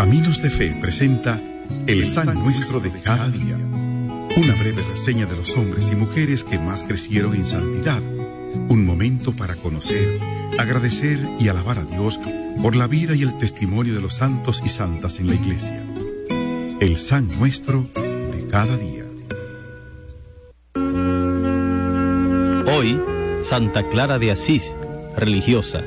Caminos de Fe presenta el San Nuestro de cada día. Una breve reseña de los hombres y mujeres que más crecieron en santidad. Un momento para conocer, agradecer y alabar a Dios por la vida y el testimonio de los santos y santas en la Iglesia. El San Nuestro de cada día. Hoy, Santa Clara de Asís, religiosa.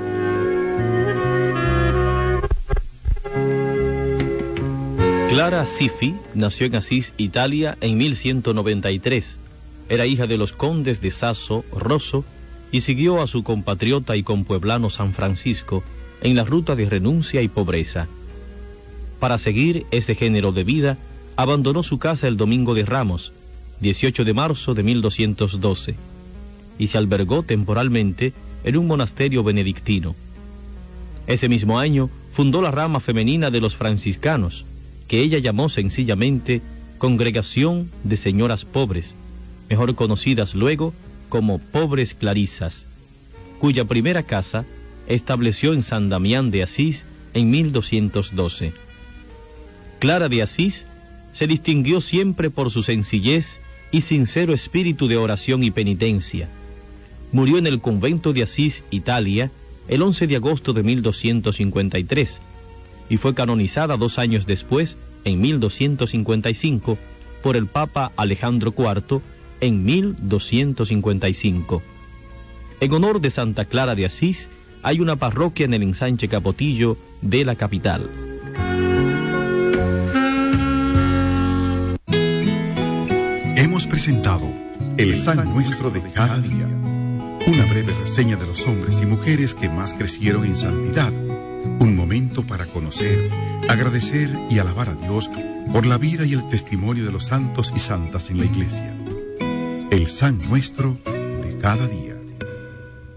Clara Cifi nació en Asís, Italia, en 1193. Era hija de los condes de Sasso, Rosso, y siguió a su compatriota y compueblano San Francisco en la ruta de renuncia y pobreza. Para seguir ese género de vida, abandonó su casa el Domingo de Ramos, 18 de marzo de 1212, y se albergó temporalmente en un monasterio benedictino. Ese mismo año fundó la rama femenina de los franciscanos, que ella llamó sencillamente Congregación de Señoras Pobres, mejor conocidas luego como Pobres Clarisas, cuya primera casa estableció en San Damián de Asís en 1212. Clara de Asís se distinguió siempre por su sencillez y sincero espíritu de oración y penitencia. Murió en el convento de Asís, Italia, el 11 de agosto de 1253, y fue canonizada 2 años después, en 1255, por el Papa Alejandro IV, en 1255. En honor de Santa Clara de Asís, hay una parroquia en el ensanche Capotillo de la capital. Hemos presentado el San Nuestro de cada día. Una breve reseña de los hombres y mujeres que más crecieron en santidad. Un momento para conocer, agradecer y alabar a Dios por la vida y el testimonio de los santos y santas en la Iglesia. El San Nuestro de cada día.